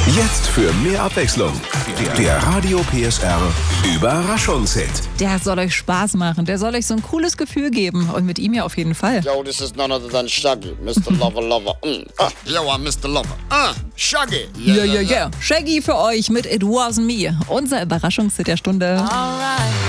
Jetzt für mehr Abwechslung. Der Radio PSR Überraschungshit. Der soll euch Spaß machen, der soll euch so ein cooles Gefühl geben. Und mit ihm ja auf jeden Fall. Yo, this is none other than Shaggy, Mr. Lover Lover. Yo, I'm Mr. Lover. Shaggy. Yeah. Shaggy für euch mit It Wasn't Me. Unser Überraschungshit der Stunde. Alright.